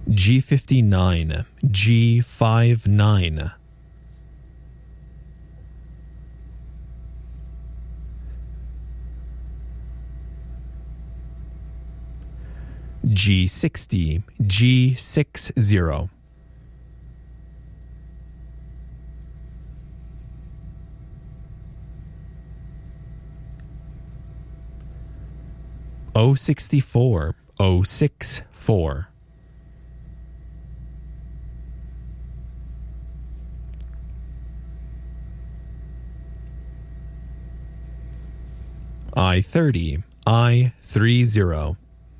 G59, G59. G60, G60. O64, O64. I30, I30.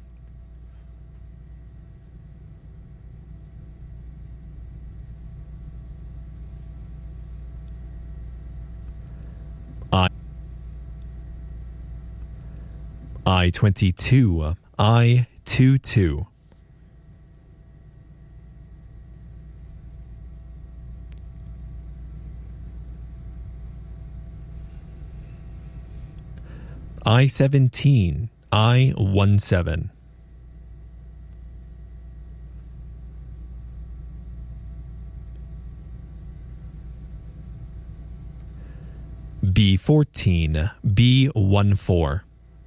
I22, I22. I17, I17. B14, B14.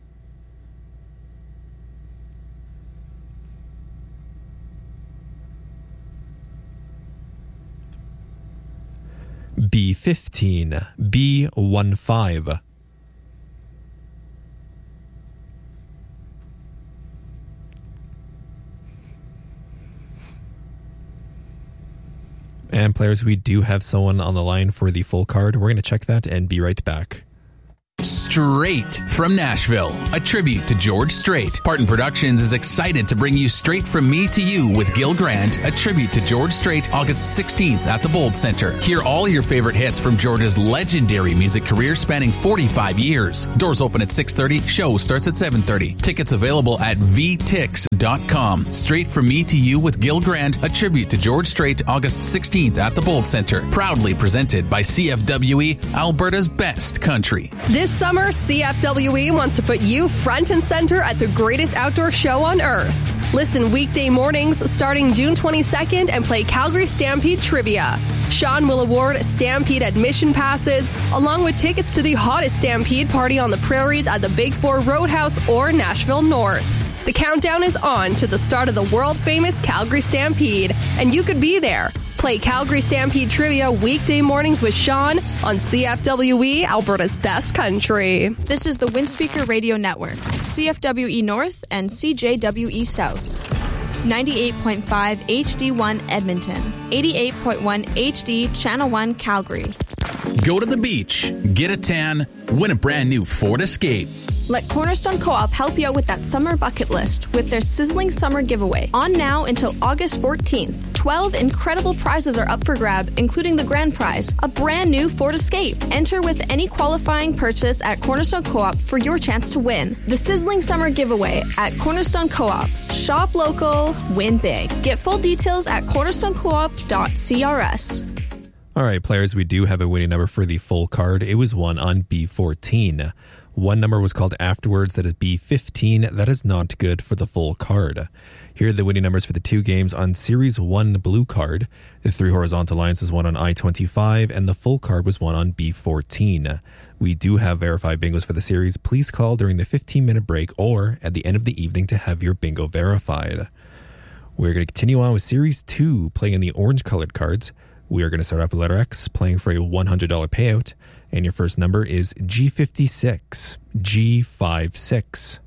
B15, B15. And players, we do have someone on the line for the full card. We're going to check that and be right back. Straight from Nashville, a tribute to George Strait. Parton Productions is excited to bring you Straight From Me to You with Gil Grant, a tribute to George Strait, August 16th at the Bold Center. Hear all your favorite hits from George's legendary music career spanning 45 years. Doors open at 6:30, show starts at 7:30. Tickets available at vtix.com. Straight From Me to You with Gil Grant, a tribute to George Strait, August 16th at the Bold Center. Proudly presented by CFWE, Alberta's best country. This summer, CFWE wants to put you front and center at the greatest outdoor show on earth. Listen weekday mornings starting June 22nd and play Calgary Stampede Trivia. Sean will award Stampede admission passes along with tickets to the hottest Stampede party on the prairies at the Big Four Roadhouse or Nashville North. The countdown is on to the start of the world-famous Calgary Stampede, and you could be there. Play Calgary Stampede Trivia weekday mornings with Sean on CFWE, Alberta's best country. This is the Windspeaker Radio Network, CFWE North and CJWE South. 98.5 HD1 Edmonton, 88.1 HD Channel 1 Calgary. Go to the beach, get a tan, win a brand new Ford Escape. Let Cornerstone Co-op help you out with that summer bucket list with their sizzling summer giveaway. On now until August 14th. 12 incredible prizes are up for grab, including the grand prize, a brand new Ford Escape. Enter with any qualifying purchase at Cornerstone Co-op for your chance to win. The sizzling summer giveaway at Cornerstone Co-op. Shop local, win big. Get full details at cornerstonecoop.crs. All right, players, we do have a winning number for the full card. It was one on B14. One number was called afterwards, that is B15. That is not good for the full card. Here are the winning numbers for the two games on Series 1 blue card. The three horizontal lines is one on I-25, and the full card was one on B14. We do have verified bingos for the series. Please call during the 15-minute break or at the end of the evening to have your bingo verified. We're going to continue on with Series 2, playing in the orange-colored cards. We are going to start off with letter X, playing for a $100 payout. And your first number is G56, G56.